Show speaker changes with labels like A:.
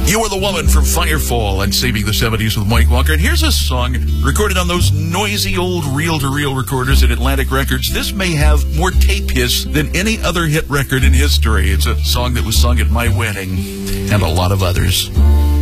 A: You Are the Woman from Firefall and Saving the 70s with Mike Walker. And here's a song recorded on those noisy old reel-to-reel recorders at Atlantic Records. This may have more tape hits than any other hit record in history. It's a song that was sung at my wedding and a lot of others.